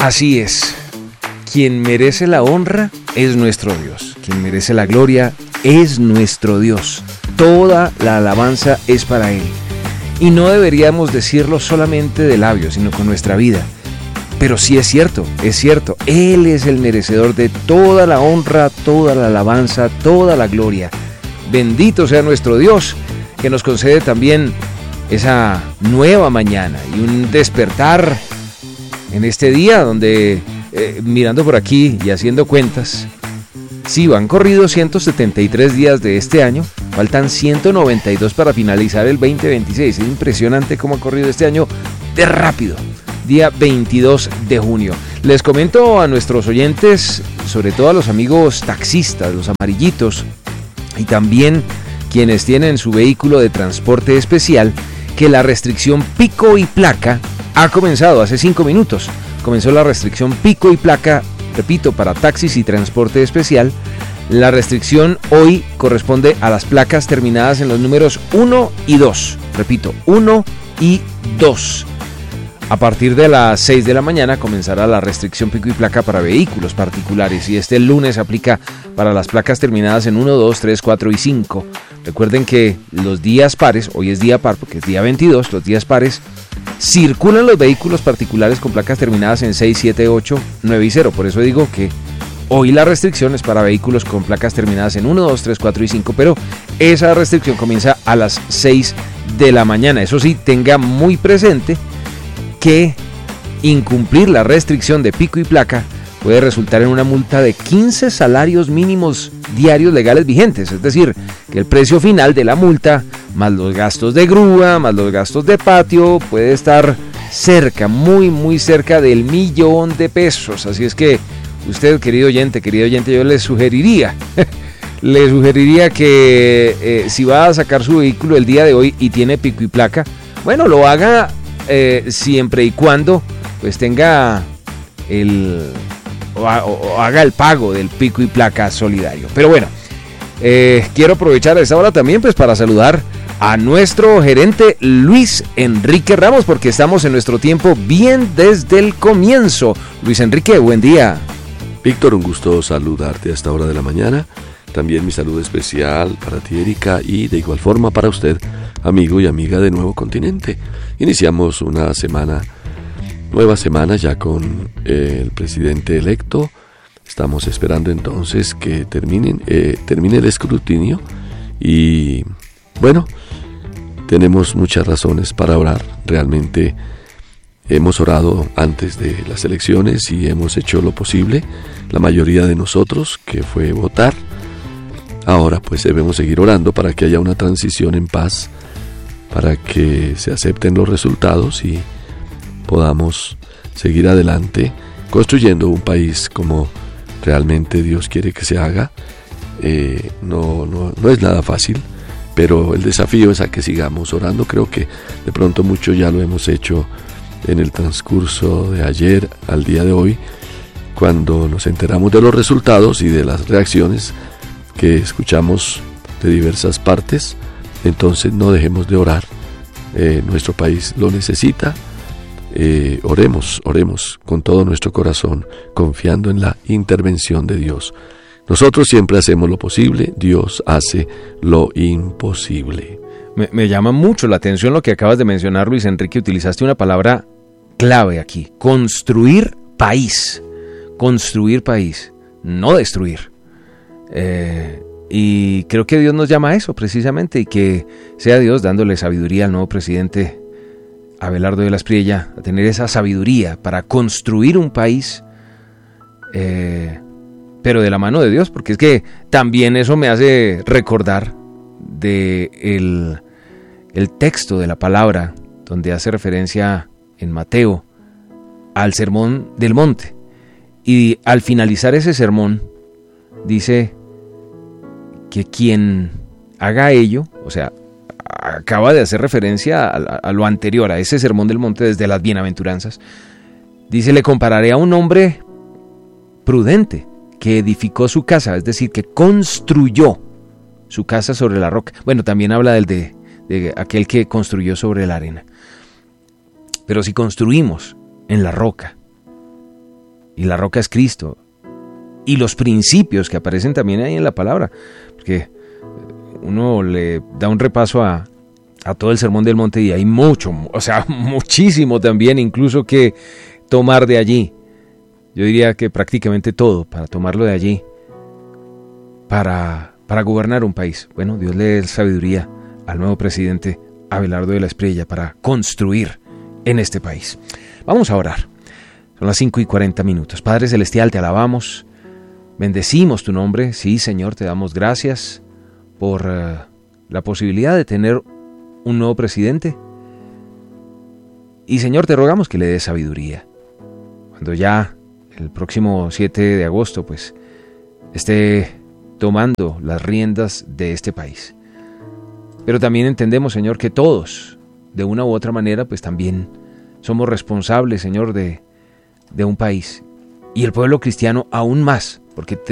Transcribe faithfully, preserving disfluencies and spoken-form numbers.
Así es. Quien merece la honra es nuestro Dios. Quien merece la gloria es nuestro Dios. Toda la alabanza es para Él. Y no deberíamos decirlo solamente de labios, sino con nuestra vida. Pero sí es cierto, es cierto. Él es el merecedor de toda la honra, toda la alabanza, toda la gloria. Bendito sea nuestro Dios, que nos concede también esa nueva mañana y un despertar en este día donde, eh, mirando por aquí y haciendo cuentas, sí, han corrido ciento setenta y tres días de este año, faltan ciento noventa y dos para finalizar el veinte veintiséis. Es impresionante cómo ha corrido este año de rápido. Día veintidós de junio. Les comento a nuestros oyentes, sobre todo a los amigos taxistas, los amarillitos, y también quienes tienen su vehículo de transporte especial, que la restricción pico y placa ha comenzado hace cinco minutos. Comenzó la restricción pico y placa, repito, para taxis y transporte especial. La restricción hoy corresponde a las placas terminadas en los números uno y dos. Repito, uno y dos. A partir de las seis de la mañana comenzará la restricción pico y placa para vehículos particulares y este lunes aplica para las placas terminadas en uno, dos, tres, cuatro y cinco. Recuerden que los días pares, hoy es día par porque es día veintidós, los días pares circulan los vehículos particulares con placas terminadas en seis, siete, ocho, nueve y cero. Por eso digo que hoy la restricción es para vehículos con placas terminadas en uno, dos, tres, cuatro y cinco, pero esa restricción comienza a las seis de la mañana. Eso sí, tenga muy presente que incumplir la restricción de pico y placa puede resultar en una multa de quince salarios mínimos diarios legales vigentes, es decir, que el precio final de la multa, más los gastos de grúa, más los gastos de patio, puede estar cerca, muy muy cerca del millón de pesos. Así es que usted, querido oyente, querido oyente, yo le sugeriría, le sugeriría que eh, si va a sacar su vehículo el día de hoy y tiene pico y placa, bueno, lo haga Eh, siempre y cuando pues tenga el o, ha, o haga el pago del pico y placa solidario. Pero bueno, eh, quiero aprovechar esta hora también pues para saludar a nuestro gerente Luis Enrique Ramos, porque estamos en nuestro tiempo bien desde el comienzo. Luis Enrique, buen día. Víctor, un gusto saludarte a esta hora de la mañana. También mi saludo especial para ti, Erika, y de igual forma para usted, amigo y amiga de Nuevo Continente. Iniciamos una semana, nueva semana ya con eh, el presidente electo. Estamos esperando entonces que terminen, eh, termine el escrutinio y bueno, tenemos muchas razones para orar. Realmente hemos orado antes de las elecciones y hemos hecho lo posible, la mayoría de nosotros, que fue votar. Ahora pues debemos seguir orando para que haya una transición en paz, para que se acepten los resultados y podamos seguir adelante construyendo un país como realmente Dios quiere que se haga. Eh, no, no, no es nada fácil, pero el desafío es a que sigamos orando. Creo que de pronto mucho ya lo hemos hecho en el transcurso de ayer al día de hoy, cuando nos enteramos de los resultados y de las reacciones que escuchamos de diversas partes. Entonces no dejemos de orar, eh, nuestro país lo necesita. Eh, oremos, oremos con todo nuestro corazón, confiando en la intervención de Dios. Nosotros siempre hacemos lo posible, Dios hace lo imposible. Me, me llama mucho la atención lo que acabas de mencionar, Luis Enrique. Utilizaste una palabra clave aquí: construir país, construir país, no destruir. Eh, y creo que Dios nos llama a eso precisamente, y que sea Dios dándole sabiduría al nuevo presidente Abelardo de la Espriella, a tener esa sabiduría para construir un país, eh, pero de la mano de Dios, porque es que también eso me hace recordar de el, el texto de la palabra donde hace referencia en Mateo al sermón del monte, y al finalizar ese sermón dice que quien haga ello, o sea, acaba de hacer referencia a, a lo anterior, a ese sermón del monte desde las bienaventuranzas. Dice: le compararé a un hombre prudente que edificó su casa, es decir, que construyó su casa sobre la roca. Bueno, también habla del de, de aquel que construyó sobre la arena. Pero si construimos en la roca, y la roca es Cristo, y los principios que aparecen también ahí en la palabra, porque uno le da un repaso a, a todo el Sermón del Monte y hay mucho, o sea, muchísimo también, incluso que tomar de allí. Yo diría que prácticamente todo para tomarlo de allí, para, para gobernar un país. Bueno, Dios le dé sabiduría al nuevo presidente Abelardo de la Espriella para construir en este país. Vamos a orar. Son las cinco y cuarenta minutos. Padre Celestial, te alabamos, bendecimos tu nombre. Sí, Señor, te damos gracias por uh, la posibilidad de tener un nuevo presidente. Y, Señor, te rogamos que le des sabiduría. Cuando ya el próximo siete de agosto, pues, esté tomando las riendas de este país. Pero también entendemos, Señor, que todos, de una u otra manera, pues también somos responsables, Señor, de, de un país. Y el pueblo cristiano aún más, porque